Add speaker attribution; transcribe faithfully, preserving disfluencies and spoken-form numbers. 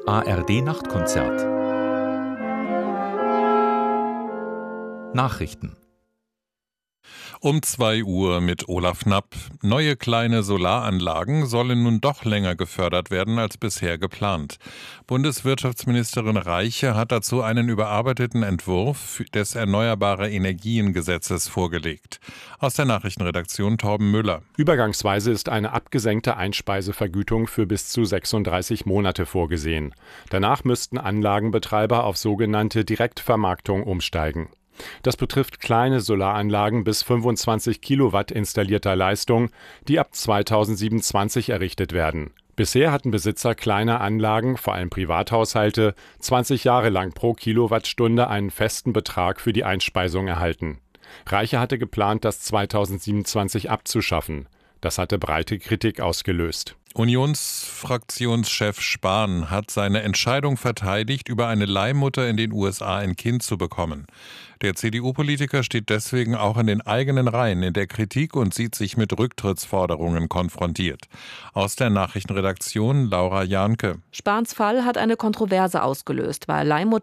Speaker 1: A R D-Nachtkonzert. Nachrichten.
Speaker 2: Um zwei Uhr mit Olaf Knapp. Neue kleine Solaranlagen sollen nun doch länger gefördert werden als bisher geplant. Bundeswirtschaftsministerin Reiche hat dazu einen überarbeiteten Entwurf des Erneuerbare-Energien-Gesetzes vorgelegt. Aus der Nachrichtenredaktion Torben Müller.
Speaker 3: Übergangsweise ist eine abgesenkte Einspeisevergütung für bis zu sechsunddreißig Monate vorgesehen. Danach müssten Anlagenbetreiber auf sogenannte Direktvermarktung umsteigen. Das betrifft kleine Solaranlagen bis fünfundzwanzig Kilowatt installierter Leistung, die ab zweitausendsiebenundzwanzig errichtet werden. Bisher hatten Besitzer kleiner Anlagen, vor allem Privathaushalte, zwanzig Jahre lang pro Kilowattstunde einen festen Betrag für die Einspeisung erhalten. Reiche hatte geplant, das zweitausendsiebenundzwanzig abzuschaffen. Das hatte breite Kritik ausgelöst.
Speaker 2: Unionsfraktionschef Spahn hat seine Entscheidung verteidigt, über eine Leihmutter in den U S A ein Kind zu bekommen. Der C D U-Politiker steht deswegen auch in den eigenen Reihen in der Kritik und sieht sich mit Rücktrittsforderungen konfrontiert. Aus der Nachrichtenredaktion Laura Jahnke.
Speaker 4: Spahns Fall hat eine Kontroverse ausgelöst, weil Leihmutter